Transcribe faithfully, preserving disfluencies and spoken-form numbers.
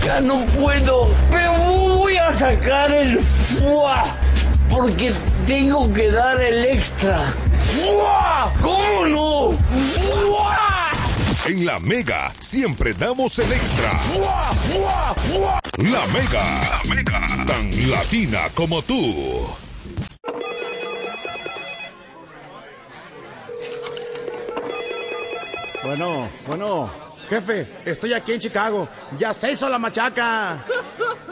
Ya no puedo. Me voy a sacar el fuá. Porque tengo que dar el extra. ¡Fuá! ¿Cómo no? ¡Fuá! En La Mega siempre damos el extra. ¡Fuá! ¡Fuá! ¡Fuá! La Mega. La Mega. Tan latina como tú. Bueno, bueno. Jefe, estoy aquí en Chicago. Ya se hizo la machaca.